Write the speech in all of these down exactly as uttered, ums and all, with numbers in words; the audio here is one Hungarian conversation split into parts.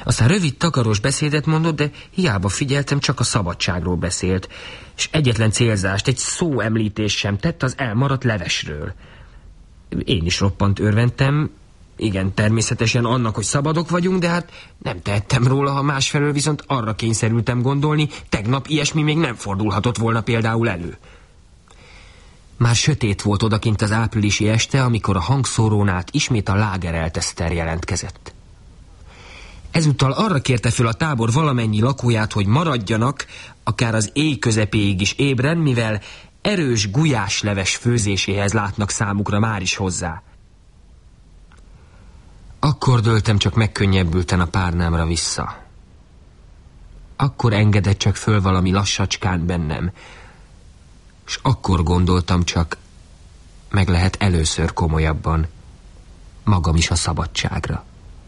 Aztán rövid, takaros beszédet mondott, de hiába figyeltem, csak a szabadságról beszélt. És egyetlen célzást, egy szó említés sem tett az elmaradt levesről. Én is roppant örventem, igen, természetesen annak, hogy szabadok vagyunk, de hát nem tehettem róla, ha másfelől viszont arra kényszerültem gondolni, tegnap ilyesmi még nem fordulhatott volna például elő. Már sötét volt odakint az áprilisi este, amikor a hangszórón át ismét a Lagereltester jelentkezett. Ezúttal arra kérte föl a tábor valamennyi lakóját, hogy maradjanak, akár az éj közepéig is ébren, mivel erős gulyásleves főzéséhez látnak számukra már is hozzá. Akkor dőltem csak megkönnyebbülten a párnámra vissza. Akkor engedett csak föl valami lassacskán bennem, és akkor gondoltam csak, meg lehet először komolyabban magam is a szabadságra.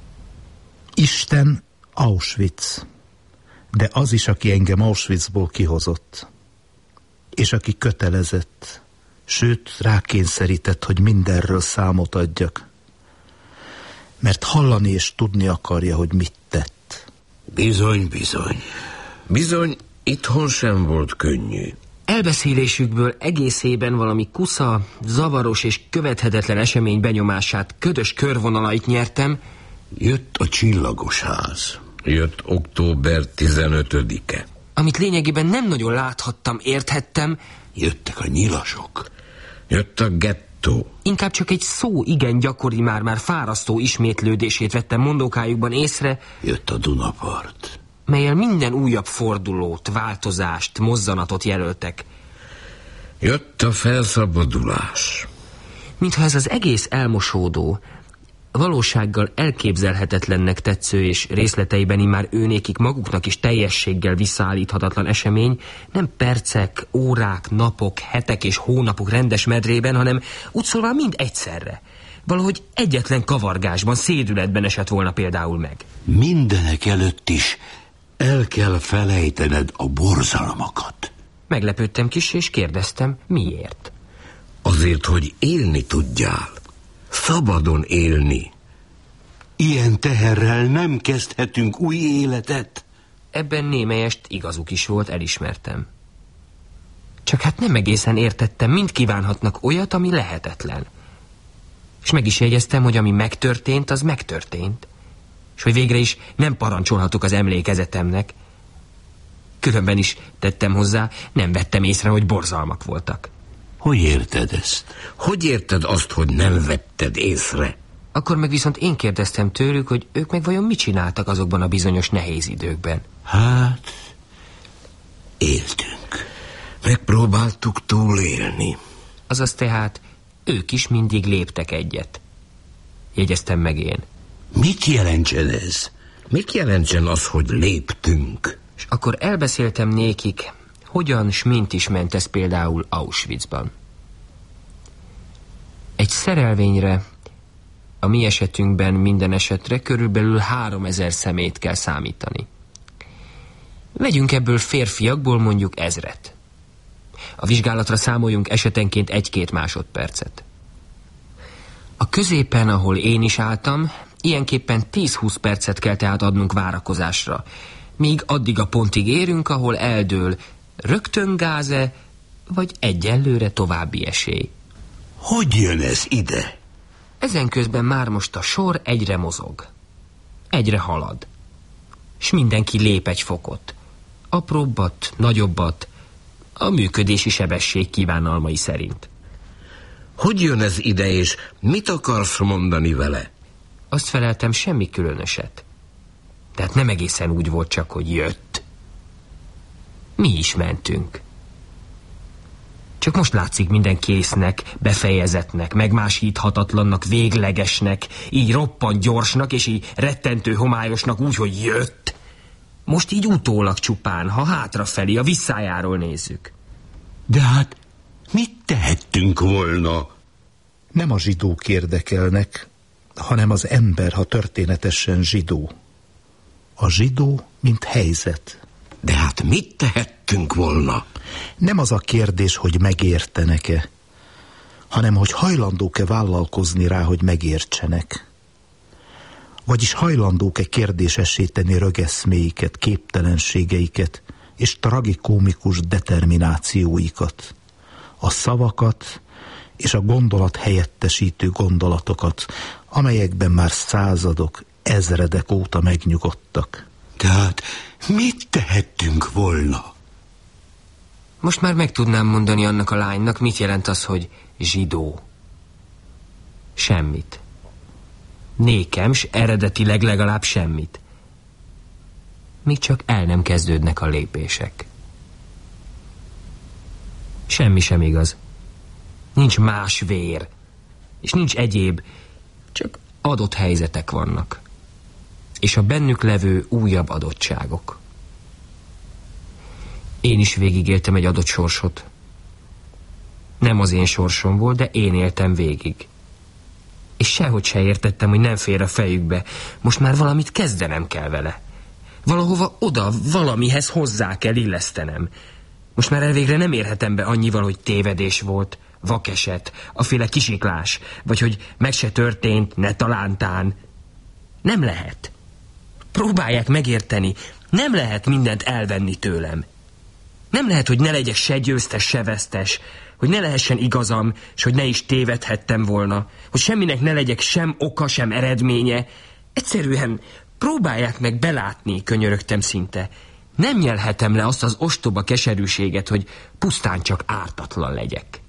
Isten Auschwitz, de az is, aki engem Auschwitzból kihozott, és aki kötelezett, sőt rákényszerített, hogy mindenről számot adjak, mert hallani és tudni akarja, hogy mit tett. Bizony, bizony. Bizony, itthon sem volt könnyű. Elbeszélésükből egészében valami kusza, zavaros és követhetetlen esemény benyomását, ködös körvonalait nyertem. Jött a csillagos ház. Jött október tizenötödike. Amit lényegében nem nagyon láthattam, érthettem. Jöttek a nyilasok. Jött a gettó. Inkább csak egy szó igen gyakori, már-már fárasztó ismétlődését vettem mondókájukban észre. Jött a Dunapart, melyel minden újabb fordulót, változást, mozzanatot jelöltek. Jött a felszabadulás. Mintha ez az egész elmosódó, valósággal elképzelhetetlennek tetsző és részleteiben immár őnékik maguknak is teljességgel visszaállíthatatlan esemény nem percek, órák, napok, hetek és hónapok rendes medrében, hanem úgy szólva mind egyszerre. Valahogy egyetlen kavargásban, szédületben esett volna például meg. Mindenek előtt is el kell felejtened a borzalmakat. Meglepődtem kis, és kérdeztem, miért? Azért, hogy élni tudjál. Szabadon élni. Ilyen teherrel nem kezdhetünk új életet. Ebben némelyest igazuk is volt, elismertem. Csak hát nem egészen értettem, mind kívánhatnak olyat, ami lehetetlen. És meg is jegyeztem, hogy ami megtörtént, az megtörtént. És hogy végre is nem parancsolhatok az emlékezetemnek. Különben is tettem hozzá, nem vettem észre, hogy borzalmak voltak. Hogy érted ezt? Hogy érted azt, hogy nem vetted észre? Akkor meg viszont én kérdeztem tőlük, hogy ők meg vajon mit csináltak azokban a bizonyos nehéz időkben. Hát, éltünk. Megpróbáltuk túlélni. Azaz tehát ők is mindig léptek egyet. Jegyeztem meg én. Mit jelentsen ez? Mit jelentsen az, hogy léptünk? És akkor elbeszéltem nékik, hogyan s mint is ment ez például Auschwitzban. Egy szerelvényre, a mi esetünkben minden esetre körülbelül háromezer szemét kell számítani. Vegyünk ebből férfiakból mondjuk ezret. A vizsgálatra számoljunk esetenként egy-két másodpercet. A középen, ahol én is álltam, ilyenképpen tíz-húsz percet kell tehát adnunk várakozásra, míg addig a pontig érünk, ahol eldől, rögtön gáze, vagy egyelőre további esély. Hogy jön ez ide? Ezen közben már most a sor egyre mozog. Egyre halad. S mindenki lép egy fokot. Apróbbat, nagyobbat, a működési sebesség kívánalmai szerint. Hogy jön ez ide, és mit akarsz mondani vele? Azt feleltem, semmi különöset. Tehát nem egészen úgy volt csak, hogy jött. Mi is mentünk. Csak most látszik minden késznek, befejezetnek, megmásíthatatlannak, véglegesnek, így roppant gyorsnak, és így rettentő homályosnak úgy, hogy jött. Most így utólag csupán, ha hátrafelé, a visszájáról nézzük. De hát mit tehettünk volna? Nem a zsidók érdekelnek, hanem az ember, ha történetesen zsidó. A zsidó, mint helyzet. De hát mit tehettünk volna? Nem az a kérdés, hogy megértenek-e, hanem hogy hajlandók-e vállalkozni rá, hogy megértsenek. Vagyis hajlandók-e kérdésessé tenni rögeszméiket, képtelenségeiket és tragikómikus determinációikat, a szavakat és a gondolat helyettesítő gondolatokat, amelyekben már századok, ezredek óta megnyugodtak. Tehát mit tehettünk volna? Most már meg tudnám mondani annak a lánynak, mit jelent az, hogy zsidó. Semmit. Nékem, s eredetileg legalább semmit. Míg csak el nem kezdődnek a lépések. Semmi sem igaz. Nincs más vér, és nincs egyéb, csak adott helyzetek vannak. És a bennük levő újabb adottságok. Én is végigéltem egy adott sorsot. Nem az én sorsom volt, de én éltem végig. És sehogy se értettem, hogy nem fér a fejükbe. Most már valamit kezdenem kell vele. Valahova oda, valamihez hozzá kell illesztenem. Most már elvégre nem érhetem be annyival, hogy tévedés volt, vakeset, aféle kisiklás, vagy hogy meg se történt, ne talántán. Nem lehet. Próbálják megérteni, nem lehet mindent elvenni tőlem. Nem lehet, hogy ne legyek se győztes, se vesztes, hogy ne lehessen igazam, és hogy ne is tévedhettem volna, hogy semminek ne legyek sem oka, sem eredménye. Egyszerűen próbálják meg belátni, könyörögtem szinte. Nem nyelhetem le azt az ostoba keserűséget, hogy pusztán csak ártatlan legyek.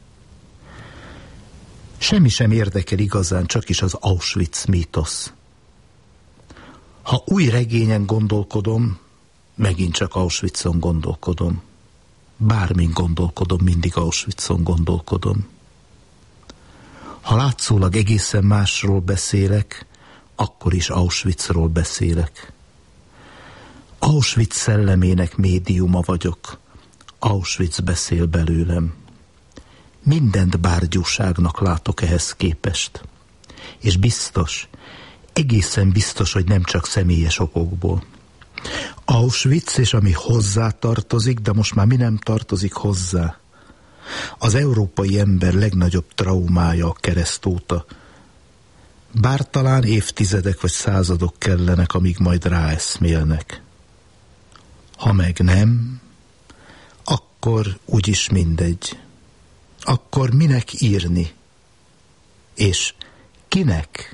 Semmi sem érdekel igazán, csak is az Auschwitz mítosz. Ha új regényen gondolkodom, megint csak Auschwitzon gondolkodom. Bármin gondolkodom, mindig Auschwitzon gondolkodom. Ha látszólag egészen másról beszélek, akkor is Auschwitzról beszélek. Auschwitz szellemének médiuma vagyok. Auschwitz beszél belőlem. Mindent bárgyúságnak látok ehhez képest. És biztos, egészen biztos, hogy nem csak személyes okokból. Auschwitz és ami hozzá tartozik, de most már mi nem tartozik hozzá. Az európai ember legnagyobb traumája a kereszt óta. Bár talán évtizedek vagy századok kellenek, amíg majd ráeszmélnek. Ha meg nem, akkor úgyis mindegy. Akkor minek írni? És kinek?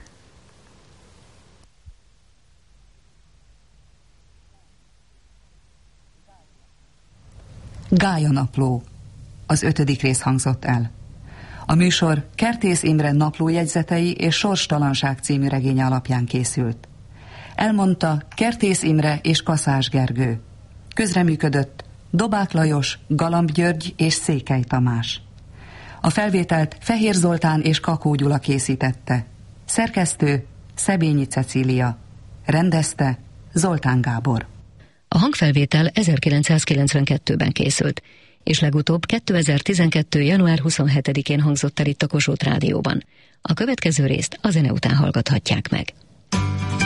Gálya-napló. Az ötödik rész hangzott el. A műsor Kertész Imre naplójegyzetei és Sorstalanság című regénye alapján készült. Elmondta Kertész Imre és Kaszás Gergő. Közreműködött Dobák Lajos, Galamb György és Székely Tamás. A felvételt Fehér Zoltán és Kakó Gyula készítette. Szerkesztő Szebényi Cecília. Rendezte Zoltán Gábor. A hangfelvétel ezerkilencszázkilencvenkettőben készült, és legutóbb kétezer-tizenkettő. január huszonhetedikén hangzott el itt a Kossuth Rádióban. A következő részt a zene után hallgathatják meg.